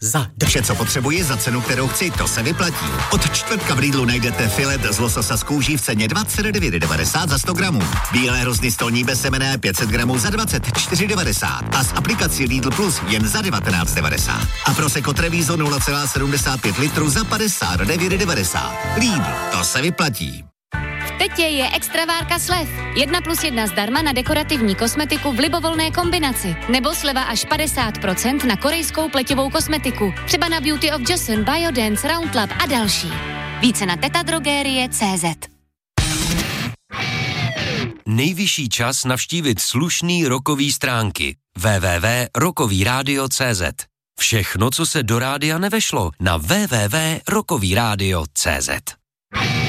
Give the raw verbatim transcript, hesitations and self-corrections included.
Za. Vše, co potřebuji za cenu, kterou chci, to se vyplatí. Od čtvrtka v Lidlu najdete filet z lososa z kůží v ceně dvacet devět devadesát za sto gramů. Bílé hrozny stolní bezsemenné pět set gramů za dvacet čtyři devadesát a s aplikací Lidl Plus jen za devatenáct devadesát. A Prosecco Treviso nula celá sedmdesát pět litru za padesát devět devadesát. Lidl, to se vyplatí. V Tetě je extravárka slev. Jedna plus jedna zdarma na dekorativní kosmetiku v libovolné kombinaci. Nebo sleva až padesát procent na korejskou pleťovou kosmetiku. Třeba na Beauty of Joseon, Biodance, Roundlab a další. Více na tetadrogerie tečka cé zet. Nejvyšší čas navštívit slušný rokový stránky. w w w tečka rokový rádio tečka cé zet. Všechno, co se do rádia nevešlo, na w w w tečka rokový rádio tečka cé zet.